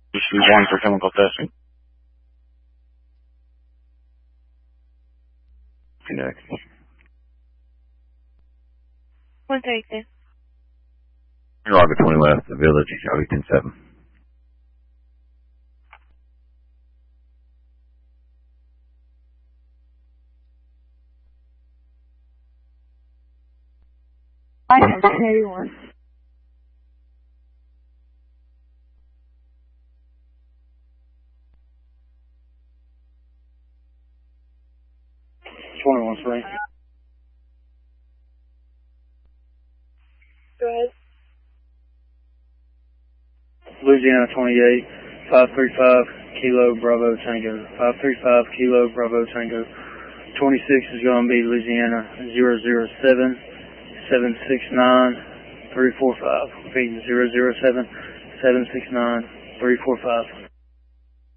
Issue 1 for chemical testing. Next. 132. Roger 20 left, the village, Charlie 10-7. I have 1081. Spring. Go ahead. Louisiana 28, 535 Kilo Bravo Tango. 535 Kilo Bravo Tango. 26 is going to be Louisiana 007 769 345. Repeating 007 769 345.